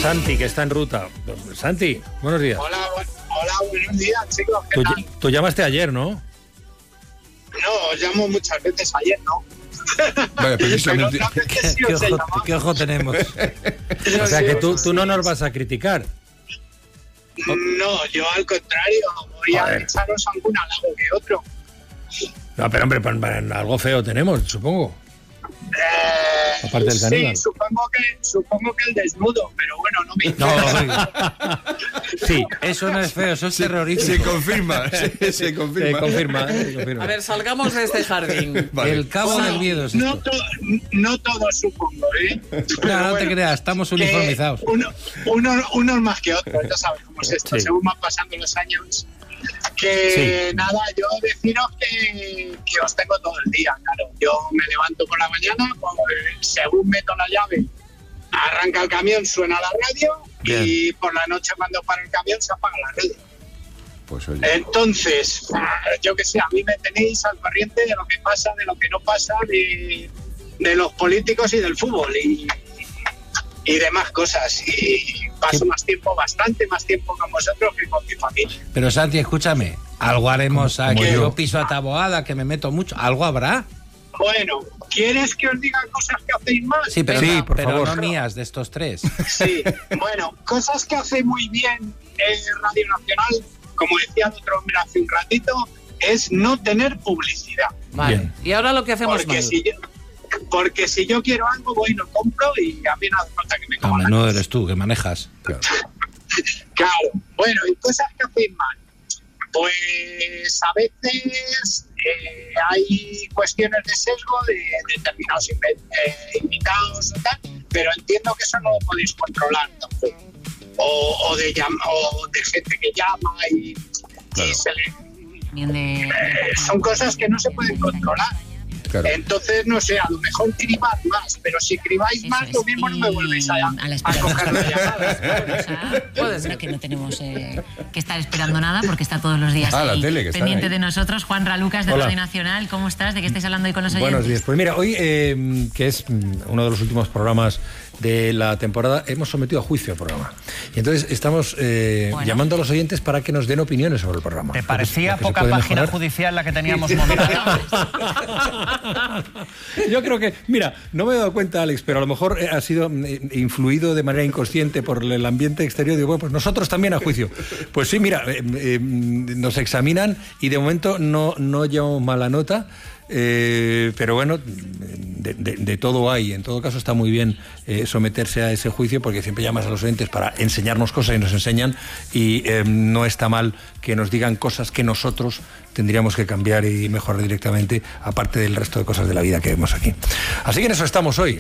Santi, que está en ruta. Santi, buenos días. Hola, buenos días, chicos. ¿Qué tal? Tú llamaste ayer, ¿no? No, llamo muchas veces ayer, ¿no. Vale, precisamente. ¿Qué ojo tenemos? O sea, que tú no nos vas a criticar. No, yo al contrario, voy a echaros algún halago que otro. No, pero hombre, algo feo tenemos, supongo. Aparte del caníbal. Sí, supongo que el desnudo, pero bueno, no me interesa. No, sí, eso no es feo, eso es terrorífico. Se confirma. Se confirma. A ver, salgamos de este jardín. Vale. El cabo del miedo es esto. No todo, supongo, ¿eh? No te creas, estamos uniformizados. Unos más que otros, ya sabes cómo es esto, Sí. según van pasando los años. Nada, yo deciros que os tengo todo el día, claro. Yo me levanto por la mañana, según meto la llave, arranca el camión, suena la radio. Bien. Y por la noche cuando para el camión se apaga la radio. Pues oye. Entonces, yo que sé, a mí me tenéis al corriente de lo que pasa, de lo que no pasa, de los políticos y del fútbol y demás cosas. Y paso bastante más tiempo con vosotros que con mi familia. Pero Santi, escúchame, algo haremos aquí. yo. Yo piso a Taboada, que me meto mucho. ¿Algo habrá? Bueno, ¿quieres que os diga cosas que hacéis mal? Sí, pero, Sí, por pero favor. no mías, de estos tres. Sí, bueno, cosas que hace muy bien Radio Nacional, como decía el otro hombre hace un ratito, es no tener publicidad. Vale. Bien. Y ahora lo que hacemos mal. Porque si yo quiero algo, voy y lo compro y a mí no hace falta que me No, coman. no eres tú, que manejas. Claro, bueno, y cosas que hacéis mal. Pues a veces hay cuestiones de sesgo de determinados invitados o tal, pero entiendo que eso no lo podéis controlar tampoco. O de gente que llama y se le... son cosas que no se pueden controlar. Claro. Entonces, no sé, a lo mejor cribad más, pero si cribáis más, lo mismo no me volvéis a coger la llamada. Puede ser. Que no tenemos que estar esperando nada porque está todos los días la ahí, tele, que están pendiente ahí. de nosotros. Juan Ralucas de Hola. Radio Nacional, ¿cómo estás? ¿De qué estáis hablando hoy con los oyentes? Buenos días. Pues mira, hoy, que es uno de los últimos programas de la temporada, hemos sometido a juicio el programa. Y entonces estamos llamando a los oyentes para que nos den opiniones sobre el programa. ¿Te parecía Lo que se poca puede página mejorar. judicial la que teníamos montada? Yo creo que, mira, no me he dado cuenta, Alex, pero a lo mejor ha sido influido de manera inconsciente por el ambiente exterior. Digo, bueno, pues nosotros también a juicio. Pues sí, mira, nos examinan y de momento no llevamos mala nota. Pero bueno, de todo hay. En todo caso está muy bien someterse a ese juicio, porque siempre llamas a los oyentes para enseñarnos cosas y nos enseñan, y no está mal que nos digan cosas que nosotros tendríamos que cambiar y mejorar directamente, aparte del resto de cosas de la vida que vemos aquí. Así que en eso estamos hoy.